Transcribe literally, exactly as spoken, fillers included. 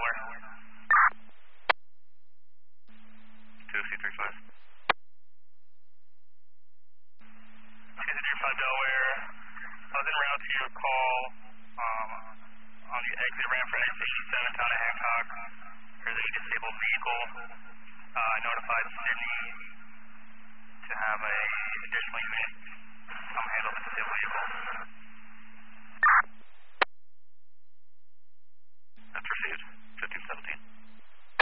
Delaware. two C three five. two C three five Delaware. I was en route to your call um, on the exit ramp for Interstate seven, town of Hancock. There's a disabled vehicle. Uh, I notified Sydney to have a additional unit